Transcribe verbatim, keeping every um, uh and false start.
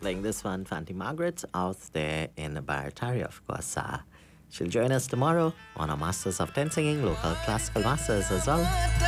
playing this one, Fanti Margaret, out there in Barataria, of course. Uh, she'll join us tomorrow on our Masters of Ten Singing, local classical masters as well.